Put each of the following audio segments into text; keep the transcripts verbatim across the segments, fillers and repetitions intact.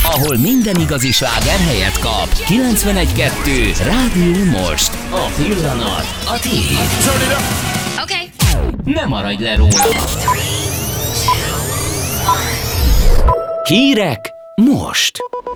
ahol minden igazi sláger helyet kap. kilencvenegy kettő Rádió Most. A pillanat a tiéd. Oké. Ne maradj le róla. Hírek most.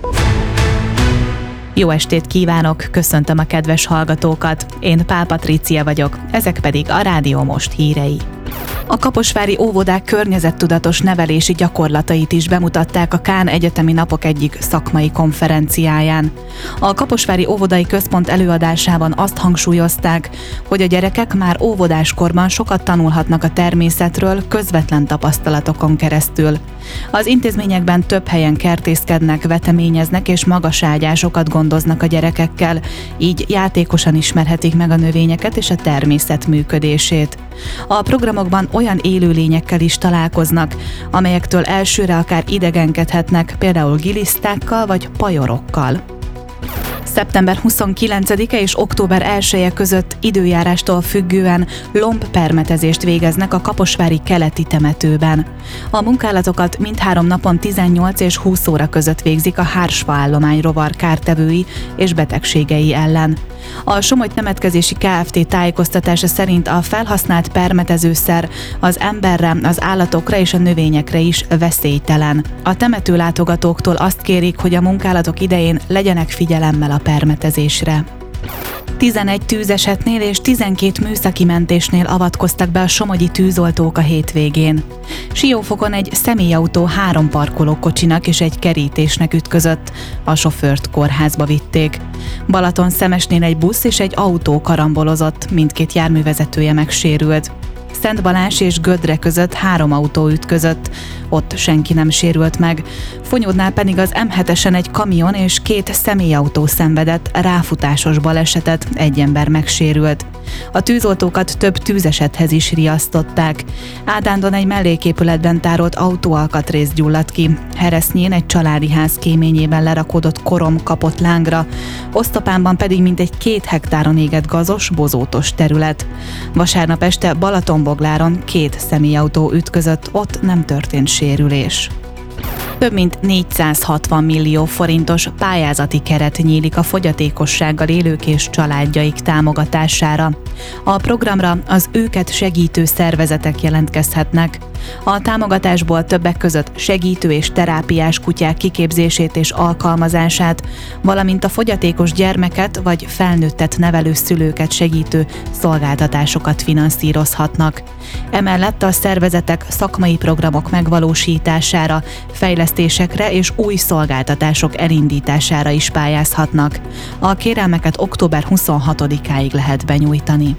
Jó estét kívánok, köszöntöm a kedves hallgatókat. Én Pál Patrícia vagyok, ezek pedig a Rádió Most hírei. A kaposvári óvodák környezettudatos nevelési gyakorlatait is bemutatták a Kán Egyetemi Napok egyik szakmai konferenciáján. A Kaposvári Óvodai Központ előadásában azt hangsúlyozták, hogy a gyerekek már óvodáskorban sokat tanulhatnak a természetről közvetlen tapasztalatokon keresztül. Az intézményekben több helyen kertészkednek, veteményeznek és magaságyásokat gondoznak a gyerekekkel, így játékosan ismerhetik meg a növényeket és a természet működését. A programokban olyan élőlényekkel is találkoznak, amelyektől elsőre akár idegenkedhetnek, például gilisztákkal vagy pajorokkal. szeptember huszonkilencedike és október elseje között időjárástól függően lombpermetezést végeznek a kaposvári keleti temetőben. A munkálatokat mindhárom napon tizennyolc és húsz óra között végzik a hársfa állomány rovar kártevői és betegségei ellen. A Somogy Temetkezési Kft. Tájékoztatása szerint a felhasznált permetezőszer az emberre, az állatokra és a növényekre is veszélytelen. A temetőlátogatóktól azt kérik, hogy a munkálatok idején legyenek figyelemmel a permetezésre. tizenegy tűzesetnél és tizenkét műszaki mentésnél avatkoztak be a somogyi tűzoltók a hétvégén. Siófokon egy személyautó három parkolókocsinak és egy kerítésnek ütközött, a sofőrt kórházba vitték. Balatonszemesnél egy busz és egy autó karambolozott, mindkét járművezetője megsérült. Szent Balázs és Gödre között három autó ütközött, ott senki nem sérült meg. Fonyódnál pedig az em hetesen egy kamion és két személyautó szenvedett ráfutásos balesetet, egy ember megsérült. A tűzoltókat több tűzesethez is riasztották. Ádándon egy melléképületben tárolt autóalkatrész gyulladt ki. Heresznyén egy családi ház kéményében lerakódott korom kapott lángra, Osztopánban pedig mintegy két hektáron égett gazos, bozótos terület. Vasárnap este Balatonbogláron két személyautó ütközött, ott nem történt sérülés. Több mint négyszázhatvan millió forintos pályázati keret nyílik a fogyatékossággal élők és családjaik támogatására. A programra az őket segítő szervezetek jelentkezhetnek. A támogatásból többek között segítő és terápiás kutyák kiképzését és alkalmazását, valamint a fogyatékos gyermeket vagy felnőttet nevelő szülőket segítő szolgáltatásokat finanszírozhatnak. Emellett a szervezetek szakmai programok megvalósítására, fejlesztésekre és új szolgáltatások elindítására is pályázhatnak. A kérelmeket október huszonhatodikáig lehet benyújtani.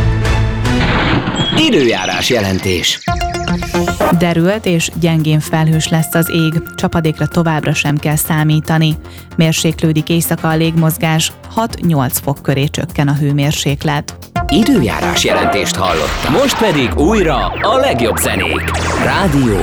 Időjárás jelentés. Derült és gyengén felhős lesz az ég, csapadékra továbbra sem kell számítani. Mérséklődik éjszaka a légmozgás, hat-nyolc fok köré csökken a hőmérséklet. Időjárás jelentést hallotta. Most pedig újra a legjobb zenék. Rádió